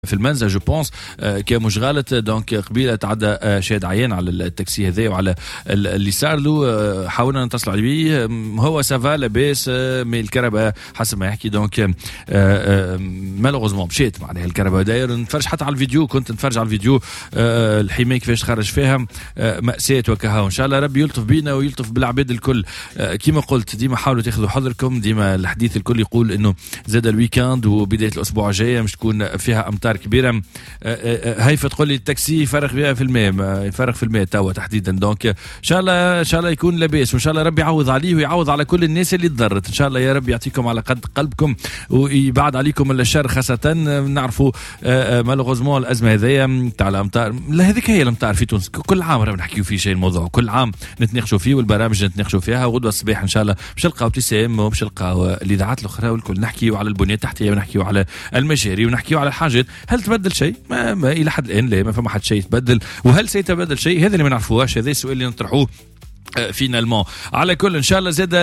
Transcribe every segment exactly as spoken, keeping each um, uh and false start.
في المنزل جو بونس كمش غلط. دونك قبيله تعدى شاد عيان على التاكسي هذا وعلى اللي صار له. حاولنا نتصل عليه هو سافا لاباس مي الكهرباء حسب ما يحكي. دونك مالوغوزمون مشيت معناها الكهرباء داير. نتفرج حتى على الفيديو كنت نتفرج على الفيديو الحمايه كيفاش خرج فيها مأساة وكها. وان شاء الله ربي يلطف بينا ويلطف بالعباد الكل. كيما قلت ديما حاولوا تاخذوا حذركم. ديما الحديث الكل يقول انه زاد الويكاند وبدايه الاسبوع الجاي مش تكون فيها امطار كبيره. هيفا تقول لي التاكسي يفرغ فيها في الماء يفرغ في الماء توا تحديدا. دونك ان شاء الله ان شاء الله يكون لاباس وان شاء الله ربي يعوض عليه ويعوض على كل الناس اللي تضرت. ان شاء الله يا رب يعطيكم على قد قلبكم ويبعد عليكم الشر. خاصه نعرفوا مالوغوزمون الازمه هذيا تاع الامطار. لا هذيك هي الامطار في تونس كل عام راح نحكيو في شيء الموضوع كل عام نتناقشوا فيه والبرامج نتناقشوا فيها. وغدوه الصباح ان شاء الله باش نلقاو ابتسام وباش نلقاو الاذاعات الاخرى والكل نحكيو على البنيه التحتيه ونحكيو على المجاري ونحكيو على الحاجات. هل تبدل شيء؟ ما, ما الى حد الان لا ما فما حد شيء يتبدل. وهل سيتبدل شيء؟ هذا اللي ما نعرفوهاش. هذا السؤال اللي نطرحوه فينالمون. على كل ان شاء الله زاد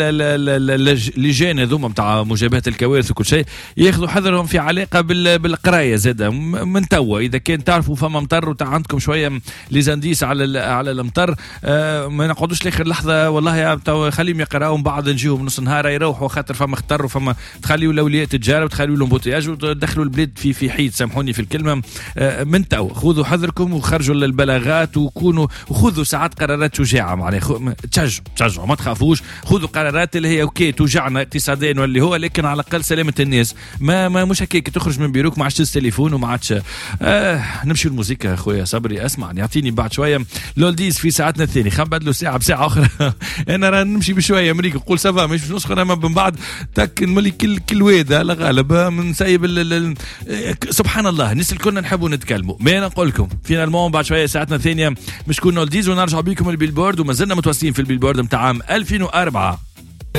اللجان هذوما نتاع مجابهه الكوارث وكل شيء ياخذوا حذرهم في علاقه بالقرايه زاد من توا. اذا كان تعرفوا فما مطر وتاع عندكم شويه لي زانديس على على المطر ما نقعدوش لاخر لحظه والله يا خليهم يقراوا من بعد نجيهم نص نهار يروحوا خاطر فما خطر وفما تخليوا الاولياء تجارب تخليوا لهم بوتياج وتدخلوا البلاد في في حيط. سامحوني في الكلمه. من توا خذوا حذركم وخرجوا للبلاغات وكونوا وخذوا ساعات قرارات شجاعه معناها. تشجعوا تشجعوا ما تخافوش. خذوا قرارات اللي هي اوكي توجعنا اقتصاديا واللي هو لكن على الاقل سلامه الناس. ما, ما مش هكاك تخرج من بيروك ما عادش التليفون وما عادش آه نمشي الموسيقى اخويا صبري. اسمع يعطيني بعد شويه لولديز في ساعتنا الثانيه. خلينا نبدلوا ساعه بساعه اخرى. انا راه نمشي بشويه امريكا نقول سافا مش نسخه انا من بعد تك نولي كل كل واد على غالب من سايب سبحان الله الناس الكل نحبوا نتكلموا. ما نقول لكم فينالمون بعد شويه ساعتنا الثانيه مش كنا لولديز ونرجع بيكم البيلبورد وما زلنا متواصلين في البيلبورد متاع عام ألفين وأربعة.